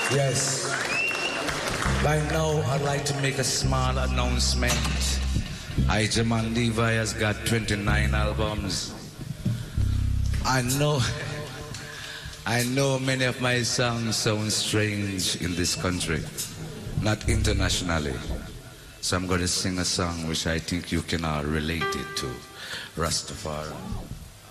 Yes. By now, I'd like to make a small announcement. Jaman Levi has got 29 albums. I know many of my songs sound strange in this country, not internationally. So I'm going to sing a song which I think you can all relate it to. Rastafari.